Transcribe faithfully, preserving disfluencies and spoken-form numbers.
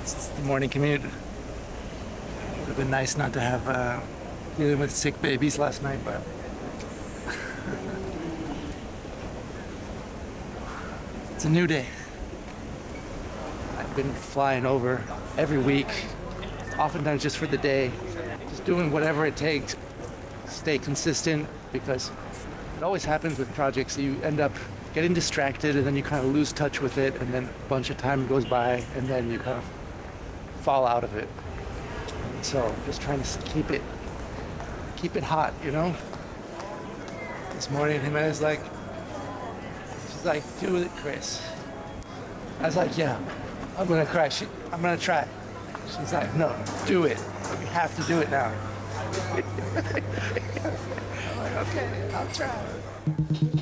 It's the morning commute. Would have been nice not to have uh, dealing with sick babies last night, but it's a new day. I've been flying over every week, oftentimes just for the day, just doing whatever it takes, stay consistent, because it always happens with projects. You end up getting distracted and then you kind of lose touch with it, and then a bunch of time goes by and then you kind of fall out of it. So just trying to keep it keep it hot, you know? This morning Jimenez like she's like, do it, Chris. I was like, yeah, I'm gonna cry. She, I'm gonna try. She's like, no, do it. We have to do it now. I'm like, okay, I'll try.